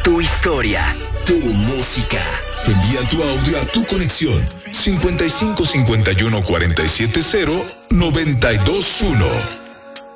tu historia, tu música. Envía tu audio a tu conexión 55 51 47 0 92 1.